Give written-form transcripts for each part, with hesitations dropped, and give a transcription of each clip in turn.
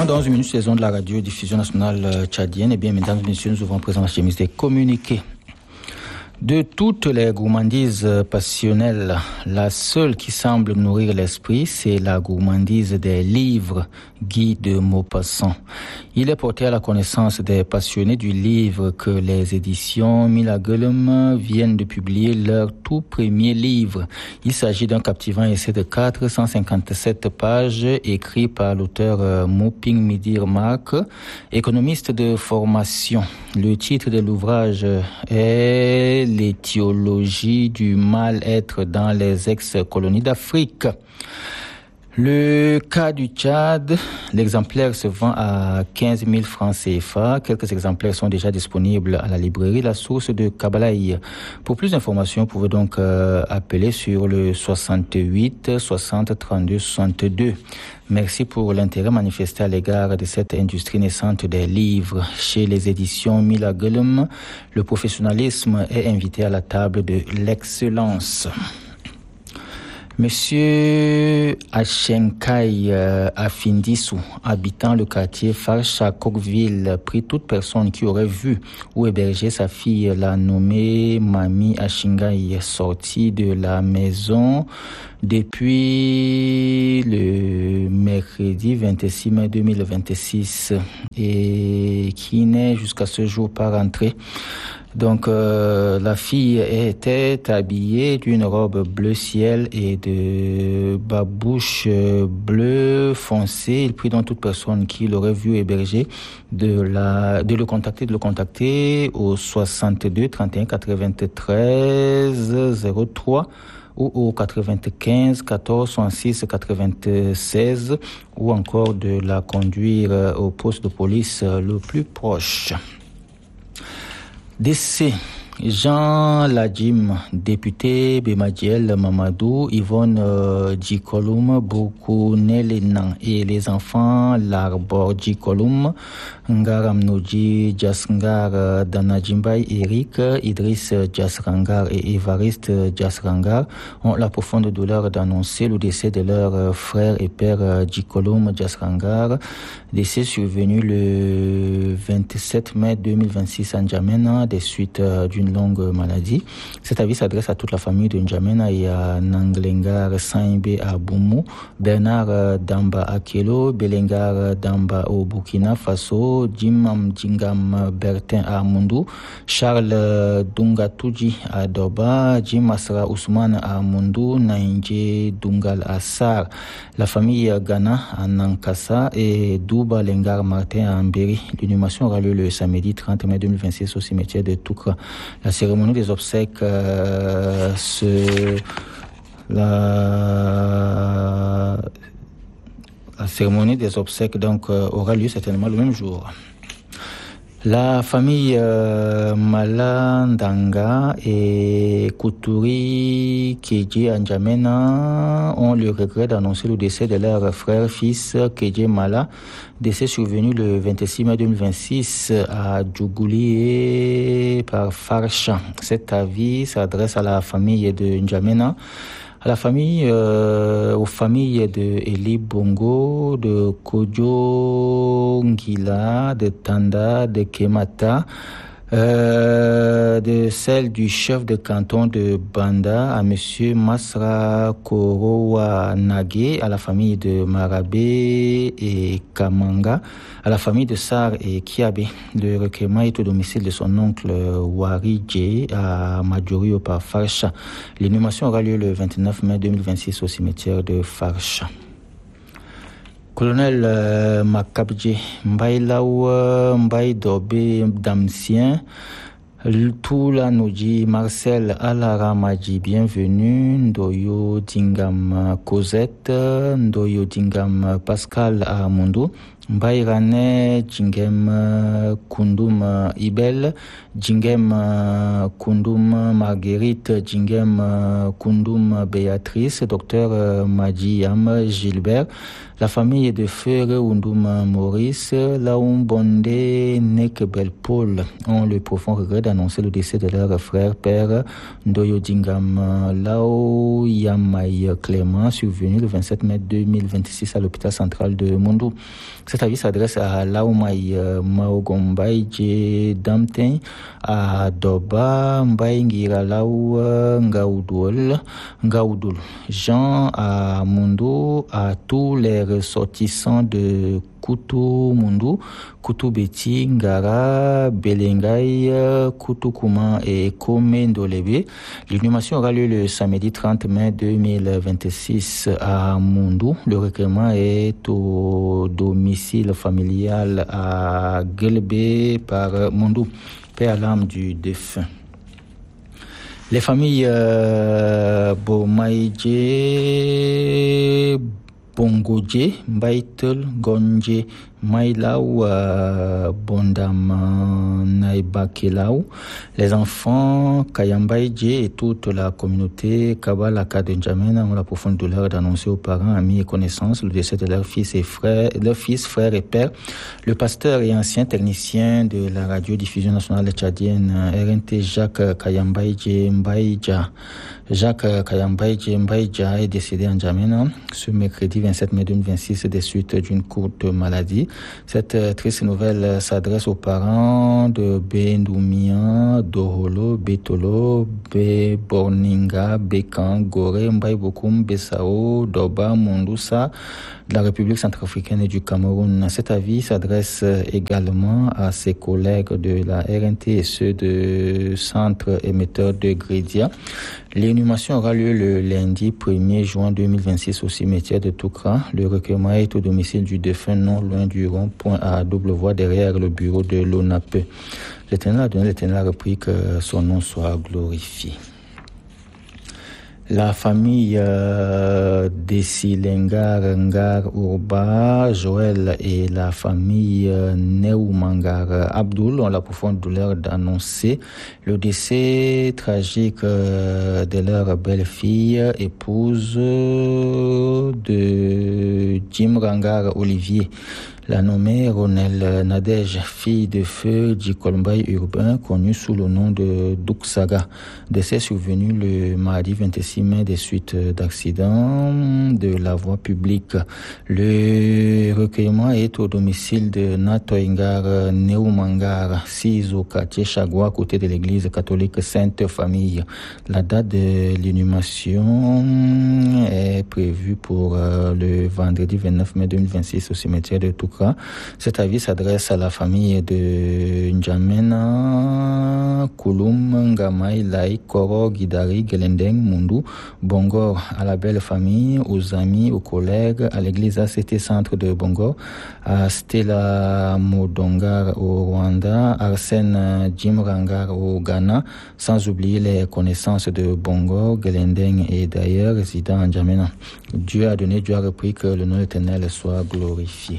Moins dans une minute, saison de la radio-diffusion nationale tchadienne. Et bien, mesdames et messieurs, nous ouvrons présent la chemise des communiqués. De toutes les gourmandises passionnelles, la seule qui semble nourrir l'esprit, c'est la gourmandise des livres, Guy de Maupassant. Il est porté à la connaissance des passionnés du livre que les éditions Milagulum viennent de publier leur tout premier livre. Il s'agit d'un captivant essai de 457 pages écrit par l'auteur Moping Midir Mark, économiste de formation. Le titre de l'ouvrage est L'étiologie du mal-être dans les ex-colonies d'Afrique. Le cas du Tchad, l'exemplaire se vend à 15 000 francs CFA. Quelques exemplaires sont déjà disponibles à la librairie La Source de Kabalaï. Pour plus d'informations, vous pouvez donc appeler sur le 68 60 32 62. Merci pour l'intérêt manifesté à l'égard de cette industrie naissante des livres. Chez les éditions Milagulum, le professionnalisme est invité à la table de l'excellence. Monsieur Achenkai Afindissou, habitant le quartier Farsha Coqueville, prie toute personne qui aurait vu ou hébergé sa fille, la nommée Mami Achengai, sortie de la maison depuis le mercredi 26 mai 2026 et qui n'est jusqu'à ce jour pas rentrée. Donc, la fille était habillée d'une robe bleu ciel et de babouche bleu foncé. Il prie donc toute personne qui l'aurait vu héberger de le contacter au 62 31 93 03 ou au 95 14 66 96 ou encore de la conduire au poste de police le plus proche. Décès. Jean Ladim, député Bemadiel Mamadou, Yvonne Djikolum, Boukounelénan et les enfants Larbor Djikolum, Ngaramnoji Djasngar Danadjimbay, Eric, Idriss Djasrangar et Évariste Djasrangar ont la profonde douleur d'annoncer le décès de leur frère et père Djikolum Djasrangar, décès survenu le 27 mai 2026 à N'Djamena des suites d'une longue maladie. Cet avis s'adresse à toute la famille de N'Djamena et à Nanglengar Saïmbe à Boumou, Bernard Damba à Kelo, Belengar Damba au Burkina Faso, Jimam Djingam Bertin à Mundou, Charles Dungatouji à Doba, Jim Asra Ousmane à Mundou, Naïnje Dungal à Sar, la famille Ghana à Nankassa et Douba Lengar Martin à Amberi. L'inhumation aura lieu le samedi 30 mai 2026 au cimetière de Toukra. La cérémonie des obsèques la cérémonie des obsèques donc aura lieu certainement le même jour. La famille Malandanga et Koutouri Kedje N'Djamena ont le regret d'annoncer le décès de leur frère-fils Kedje Mala, décès survenu le 26 mai 2026 à Djougouli par Farsha. Cet avis s'adresse à la famille de N'Djamena, à la famille, aux familles de Eli Bongo, de Kodjo Ngila, de Tanda, de Kemata, de celle du chef de canton de Banda à monsieur Masra Korowa Nagé, à la famille de Marabé et Kamanga, à la famille de Sar et Kiabe. Le recueillement est au domicile de son oncle Wari Dje à Madjorio par Farsha. L'inhumation aura lieu le 29 mai 2026 au cimetière de Farsha. Colonel Makabdje Mbailaou Mbaidobe Damsien Toula Noji Marcel Alaramadji, bienvenue. Ndoyo Dingam Cosette, Ndoyo Dingam Pascal Amundo, Mbairane Djingem Kundum Ibel, Djingem Kundum Marguerite, Djingem Kundum Béatrice, docteur Madjiam Gilbert, la famille de Fere Undum Maurice, Laoumbonde Nekbel Paul ont le profond regret d'annoncer le décès de leur frère père Ndoyo Dingam Lao Yamai Clément, survenu le 27 mai 2026 à l'hôpital central de Mondou. Cet avis s'adresse à Laomaï Maogombaï Dje Damten, à Doba Mbaï Ngiralau Ngaoudoul, Jean à Mundo, à tous les ressortissants de Kutu Mundu, Kutu Beti, Ngara, Belengaï, Kutu Kuma et Komendolebe. L'inhumation aura lieu le samedi 30 mai 2026 à Mundu. Le recueillement est au domicile familial à Gelbe par Mundu, paix à l'âme du défunt. Les familles Bomaïdje, Bongodje, Mbaitel, Gonje, Mailaou, Bondam, Naïbakelau, les enfants, Kayambaïdje et toute la communauté Kabalaka de N'Djamena ont la profonde douleur d'annoncer aux parents, amis et connaissances le décès de leurs fils, frères et pères. Le pasteur et ancien technicien de la radiodiffusion nationale tchadienne, RNT Jacques Kayambaïdje Mbaïdja. Jacques Kayambaïdje Mbaïdja est décédé en N'Djamena ce mercredi 27 mai 2026 des suites d'une courte maladie. Cette triste nouvelle s'adresse aux parents de Bendoumia, Doholo, Betolo, Borninga, Bekan, Goré, Mbaïbokoum, Bessao, Doba, Mondoussa, de la République centrafricaine et du Cameroun. Cet avis s'adresse également à ses collègues de la RNT et ceux de centre émetteur de Grédia. L'inhumation aura lieu le lundi 1er juin 2026 au cimetière de Toukra. Le recueillement est au domicile du défunt, non loin du rond-point à double voie derrière le bureau de l'ONAPE. L'Éternel a repris que son nom soit glorifié. La famille Desilengar Ngar Urba, Joël et la famille Neumangar Abdul ont la profonde douleur d'annoncer le décès tragique de leur belle-fille, épouse de Jim Rangar Olivier. La nommée Ronel Nadège, fille de feu du Kolmbaï urbain, connue sous le nom de Douksaga. Décès survenu le mardi 26 mai des suites d'accidents de la voie publique. Le recueillement est au domicile de Natoingar Neumangar, 6 au quartier Chagua, à côté de l'église catholique Sainte Famille. La date de l'inhumation est prévue pour le vendredi 29 mai 2026 au cimetière de Toukra. Cet avis s'adresse à la famille de N'Djamena, Kouloum, Ngamay, Laï, Koro, Guidari, Gelendeng, Mundu, Bongor, à la belle famille, aux amis, aux collègues, à l'église ACT Centre de Bongor, à Stella Modongar au Rwanda, Arsène Jimrangar au Ghana, sans oublier les connaissances de Bongor, Gelendeng et d'ailleurs résidant en N'Djamena. Dieu a donné, Dieu a repris, que le nom éternel soit glorifié.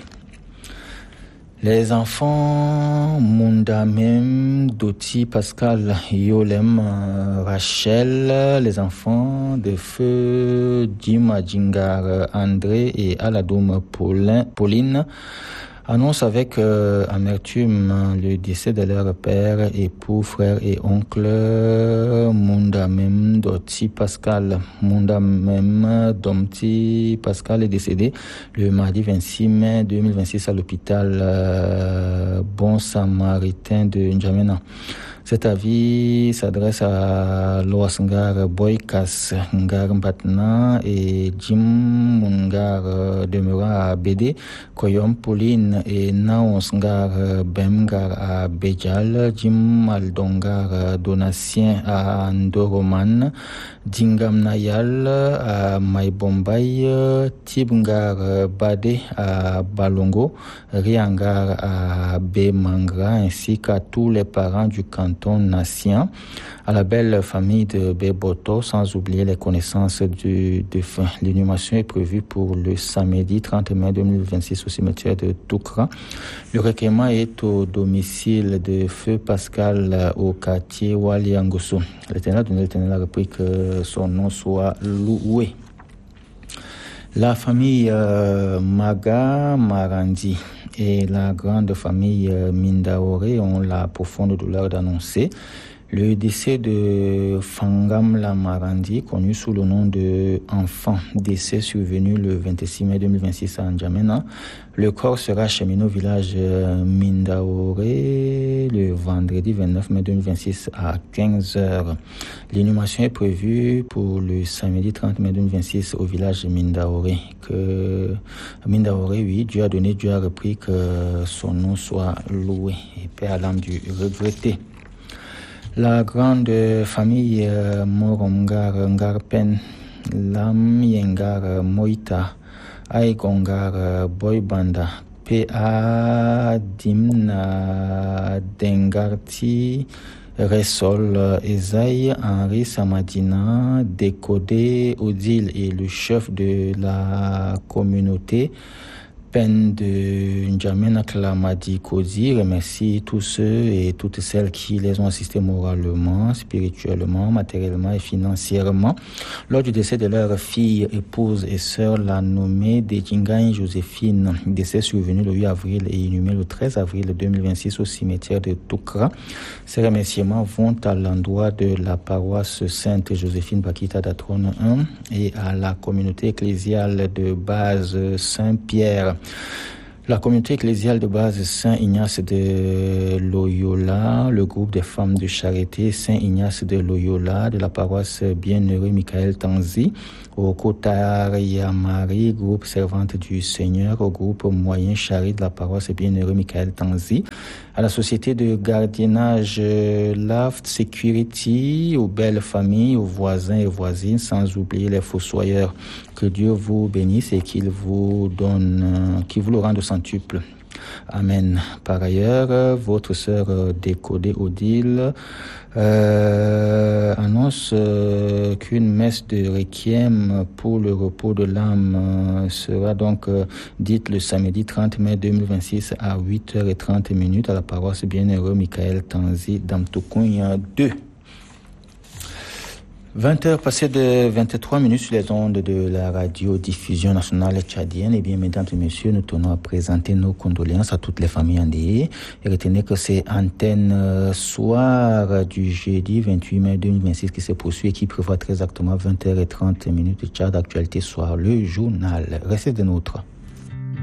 Les enfants Mundamem, Doti, Pascal, Yolem, Rachel, les enfants de feu Dima Djingar, André et Aladoum Pauline annoncent avec amertume le décès de leur père, époux, frère et oncle Mundamem Doti Pascal. Mundamem Domti Pascal est décédé le mardi 26 mai 2026 à l'hôpital Bon Samaritain de N'Djamena. Cet avis s'adresse à Loas Ngar Boykas Ngar Mbatna et Jim Mungar demeurant à Bédé, Koyom Pauline et Naons Ngar Bemgar à Béjal, Jim Aldongar Donatien à Ndoroman, Dingam Nayal à Maïbombay, Tibngar Bade à Balongo, Riangar à Bémangra, ainsi qu'à tous les parents du canton Nassien, à la belle famille de Béboto, sans oublier les connaissances du défunt. L'inhumation est prévue pour le samedi 30 mai 2026 au cimetière de Toukra. Le recueillement est au domicile de Feu Pascal au quartier Waliangoso. L'Éternel a repris, que son nom soit loué. La famille Maga Marandi et la grande famille Mindaoré ont la profonde douleur d'annoncer Le décès de Fangam Lamarandi, connu sous le nom de Enfant, décès survenu le 26 mai 2026 à N'Djamena. Le corps sera acheminé au village Mindaoré le vendredi 29 mai 2026 à 15h. L'inhumation est prévue pour le samedi 30 mai 2026 au village Mindaoré. Mindaoré, oui, Dieu a donné, Dieu a repris, que son nom soit loué. Et paix à l'âme du regretté. La grande famille Moromgar Ngarpen, Lam Yengar Moïta, Aigongar Boybanda, P.A. Dimna Dengarti, Resol Esaïe, Henri Samadina, Décodé Odile et le chef de la communauté Pen de N'Djamena Klamadi Kozi remercie tous ceux et toutes celles qui les ont assistés moralement, spirituellement, matériellement et financièrement lors du décès de leur fille, épouse et sœur, la nommée Dejingaï Joséphine, décès survenu le 8 avril et inhumé le 13 avril 2026 au cimetière de Toukra. Ces remerciements vont à l'endroit de la paroisse Sainte Joséphine Bakita d'Atrone 1 et à la communauté ecclésiale de base Saint-Pierre. La communauté ecclésiale de base Saint-Ignace de Loyola, le groupe des femmes de charité Saint-Ignace de Loyola, de la paroisse Bienheureux Michael Tanzi, au Kotariamari, groupe servante du Seigneur, au groupe moyen Chari de la paroisse Bienheureux Michael Tanzi, à la société de gardiennage Laft Security, aux belles familles, aux voisins et voisines, sans oublier les fossoyeurs. Que Dieu vous bénisse et qu'il vous donne, qu'il vous le rende au centuple. Amen. Par ailleurs, votre sœur Décodé Odile annonce qu'une messe de requiem pour le repos de l'âme sera donc dite le samedi 30 mai 2026 à 8h30 à la paroisse Bienheureux Michael Tanzi d'Amtoukoun 2. 20h passées de 23 minutes sur les ondes de la radiodiffusion nationale tchadienne. Eh bien, mesdames et messieurs, nous tenons à présenter nos condoléances à toutes les familles endeuillées. Et retenez que c'est Antenne Soir du jeudi 28 mai 2026 qui se poursuit et qui prévoit très exactement 20h30 Tchad Actualité Soir, le journal. Restez des nôtres.